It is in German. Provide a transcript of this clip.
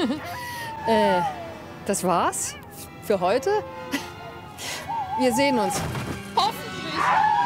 Das war's? Für heute? Wir sehen uns. Hoffentlich.